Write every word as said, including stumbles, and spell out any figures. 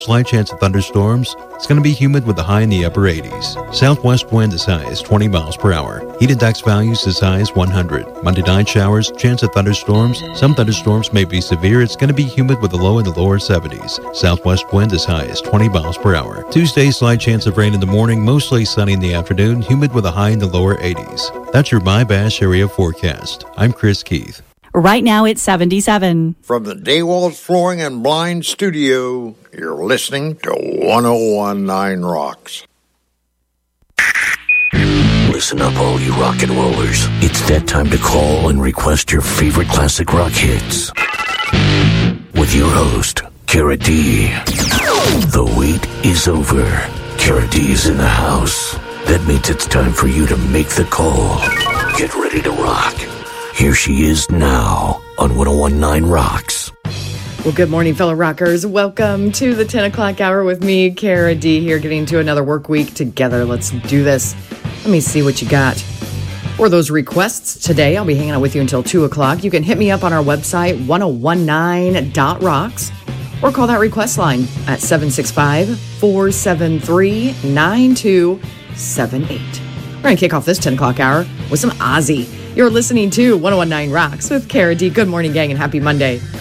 Slight chance of thunderstorms. It's going to be humid with a high in the upper eighties. Southwest wind as high as twenty miles per hour. Heat index values as high as one hundred. Monday night showers, chance of thunderstorms. Some thunderstorms may be severe. It's going to be humid with a low in the lower seventies. Southwest wind as high as twenty miles per hour. Tuesday, slight chance of rain in the morning, mostly sunny in the afternoon, humid with a high in the lower eighties. That's your My Bash area forecast. I'm Chris Keith. Right now it's seventy-seven. From the Daywalls Flooring and Blind Studio, you're listening to one oh one point nine Rocks. Listen up, all you rock and rollers. It's that time to call and request your favorite classic rock hits. With your host, Kara D. The wait is over. Kara D is in the house. That means it's time for you to make the call. Get ready to rock. Here she is now on one oh one point nine Rocks. Well, good morning, fellow rockers. Welcome to the ten o'clock hour with me, Kara D, here getting into another work week together. Let's do this. Let me see what you got. For those requests today, I'll be hanging out with you until two o'clock. You can hit me up on our website, one oh one nine dot rocks, or call that request line at seven six five, four seven three, nine two seven eight. We're going to kick off this ten o'clock hour with some Ozzy. You're listening to one oh one point nine Rocks with Kara D. Good morning, gang, and happy Monday.